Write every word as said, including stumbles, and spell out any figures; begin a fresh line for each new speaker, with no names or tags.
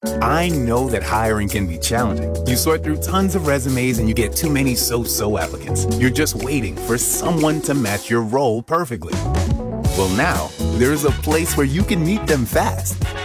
I know that hiring can be challenging. You sort through tons of resumes and you get too many so-so applicants. You're just waiting for someone to match your role perfectly. Well, now, there's a place where you can meet them fast.